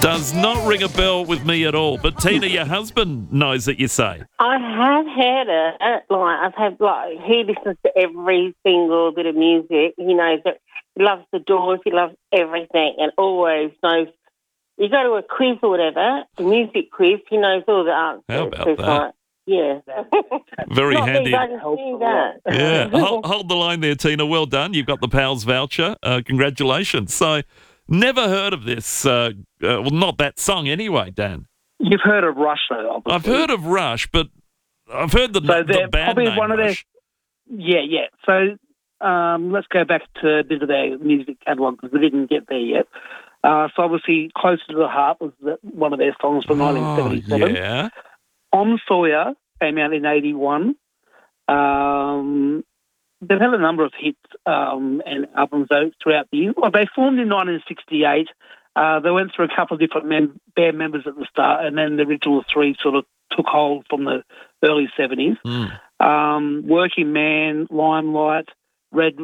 Does not ring a bell with me at all. But Tina, your husband knows it, you say. I have heard it. He listens to every single bit of music. He knows it. He loves the Doors. He loves everything, and always knows. You go to a quiz or whatever, a music quiz. He knows all the answers. How about that? Yeah. Very Not handy. me, I can see that. Yeah. Hold the line there, Tina. Well done. You've got the PALS voucher. Congratulations. So, never heard of this. Well, not that song anyway, Dan. You've heard of Rush, though, obviously. I've heard of Rush, but I've heard the band name one of Rush. Yeah. So let's go back to a bit of their music catalogue because we didn't get there yet. So obviously, Closer to the Heart was one of their songs from 1977. Yeah. On Sawyer came out in 81. They've had a number of hits and albums throughout the year. Well, they formed in 1968. They went through a couple of different band members at the start, and then the original three sort of took hold from the early 70s. Working Man, Limelight, Red,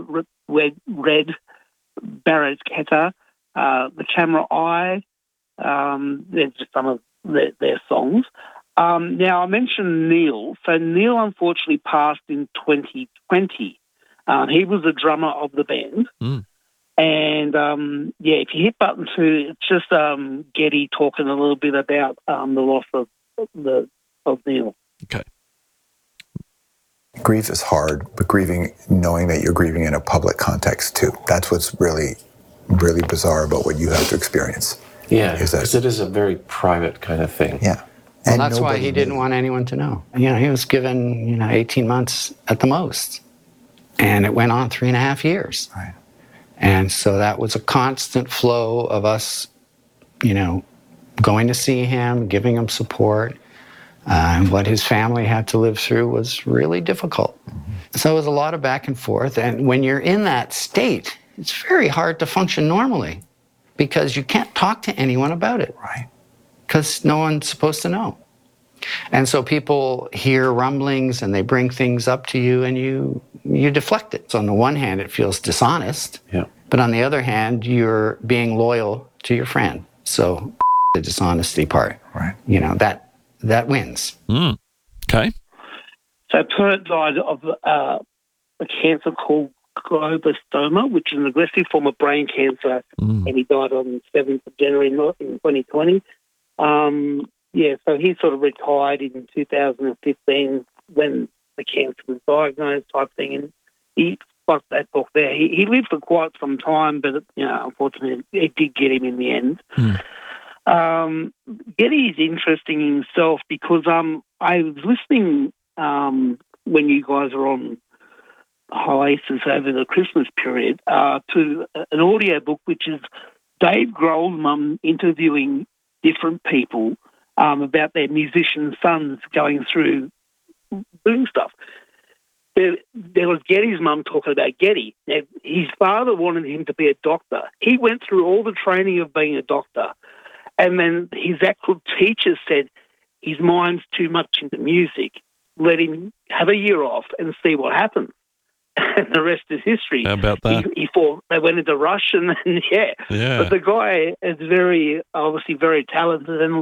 Barrett's Ketta, The Camera Eye. There's just some of their songs. Now, I mentioned Neil. So Neil unfortunately passed in 2020. He was the drummer of the band. And, if you hit button 2, it's just Geddy talking a little bit about the loss of Neil. Okay. Grief is hard, but knowing that you're grieving in a public context too. That's what's really, really bizarre about what you have to experience. Yeah, because it is a very private kind of thing. Yeah. Well, that's why he didn't want anyone to know. He was given, 18 months at the most. And it went on 3.5 years. Right. And so that was a constant flow of us, going to see him, giving him support. And what his family had to live through was really difficult. So it was a lot of back and forth. And when you're in that state, it's very hard to function normally because you can't talk to anyone about it. Right. Because no one's supposed to know. And so people hear rumblings and they bring things up to you and you deflect it. So on the one hand, it feels dishonest. Yeah. But on the other hand, you're being loyal to your friend. So the dishonesty part, right? That wins. Okay. So Pert died of a cancer called glioblastoma, which is an aggressive form of brain cancer, and he died on 7th of January in 2020. So he sort of retired in 2015 when the cancer was diagnosed type thing, and he, like that book there, he lived for quite some time, but, unfortunately it did get him in the end. Geddy is interesting himself because I was listening when you guys are on hiatus over the Christmas period to an audio book which is Dave Grohl's mum interviewing different people about their musician sons going through doing stuff. There was Geddy's mum talking about Geddy. Now, his father wanted him to be a doctor. He went through all the training of being a doctor. And then his actual teacher said his mind's too much into music. Let him have a year off and see what happens. And the rest is history. How about that? He thought they went into Rush and yeah. But the guy is obviously very talented and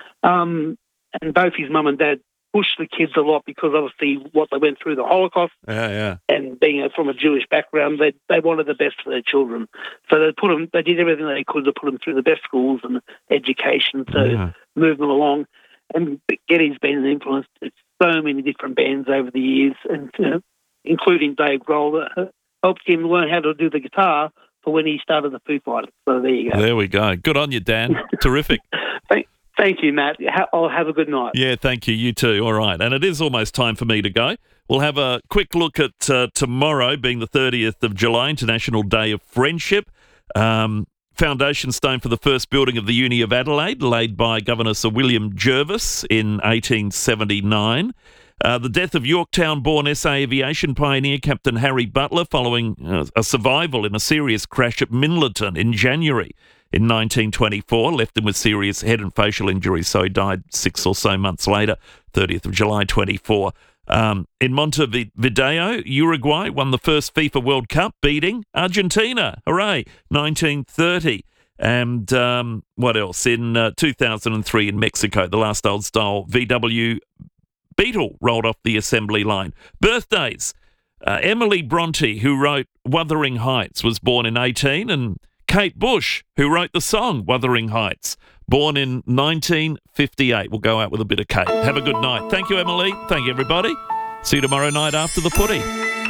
both his mum and dad pushed the kids a lot because obviously what they went through the Holocaust and being from a Jewish background, they wanted the best for their children. So they did everything they could to put them through the best schools and education to move them along. And Geddy's been an influence to so many different bands over the years, and including Dave Grohl, that helped him learn how to do the guitar for when he started the Foo Fighters. So there you go. There we go. Good on you, Dan. Terrific. Thank you, Matt. I'll have a good night. Yeah, thank you. You too. All right. And it is almost time for me to go. We'll have a quick look at tomorrow, being the 30th of July, International Day of Friendship. Foundation stone for the first building of the Uni of Adelaide, laid by Governor Sir William Jervis in 1879. The death of Yorktown-born SA aviation pioneer Captain Harry Butler following a survival in a serious crash at Minlaton in January in 1924, left him with serious head and facial injuries, so he died 6 or so months later, 30th of July 24. In Montevideo, Uruguay won the first FIFA World Cup, beating Argentina. Hooray! 1930. And what else? In 2003 in Mexico, the last old-style VW Beetle rolled off the assembly line. Birthdays. Emily Bronte, who wrote Wuthering Heights, was born in 18, and Kate Bush, who wrote the song Wuthering Heights, born in 1958. We'll go out with a bit of Kate. Have a good night. Thank you, Emily. Thank you, everybody. See you tomorrow night after the footy.